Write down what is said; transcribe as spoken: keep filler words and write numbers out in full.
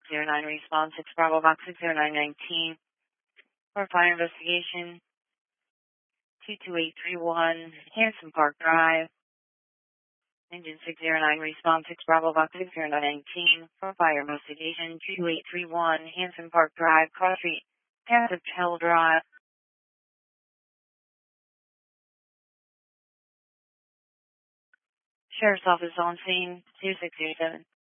zero nine response, it's Bravo Box six zero nine nineteen for fire investigation. two two eight three one, Hanson Park Drive. Engine six zero nine response, it's Bravo Box six zero nine nineteen for fire investigation. two two eight three one, Hanson Park Drive, Cross Street, Passive Hill Drive. Sheriff's Office on scene, two six zero seven.